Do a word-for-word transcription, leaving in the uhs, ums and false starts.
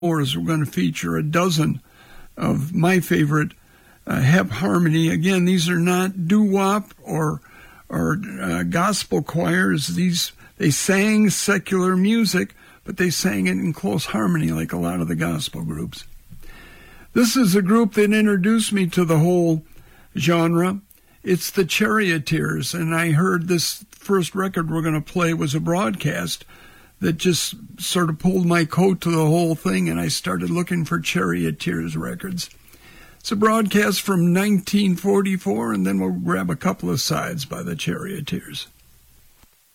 We're going to feature a dozen of my favorite uh, hep harmony. Again, these are not doo-wop or or uh, gospel choirs. These they sang secular music, but they sang it in close harmony like a lot of the gospel groups. This is a group that introduced me to the whole genre. It's the Charioteers, and I heard this first record we're going to play was a broadcast that just sort of pulled my coat to the whole thing, and I started looking for Charioteers records. It's a broadcast from nineteen forty-four, and then we'll grab a couple of sides by the Charioteers.